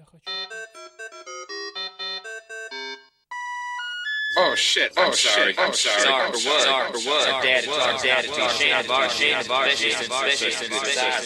Я хочу. Oh shit! I'm sorry. I'm sorry. Sorry for what? Our dad, our dad,